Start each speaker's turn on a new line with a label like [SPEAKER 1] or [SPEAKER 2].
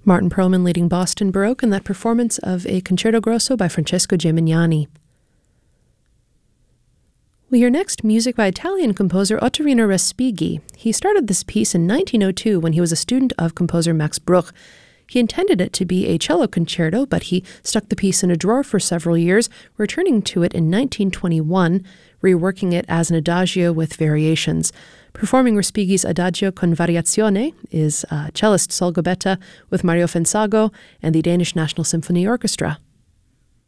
[SPEAKER 1] Martin Perlman leading Boston Baroque in that performance of a Concerto Grosso by Francesco Gimignani. We hear next music by Italian composer Ottorino Respighi. He started this piece in 1902 when he was a student of composer Max Bruch. He intended it to be a cello concerto, but he stuck the piece in a drawer for several years, returning to it in 1921, reworking it as an adagio with variations. Performing Respighi's Adagio con Variazione is cellist Sol Gobetta with Mario Fensago and the Danish National Symphony Orchestra.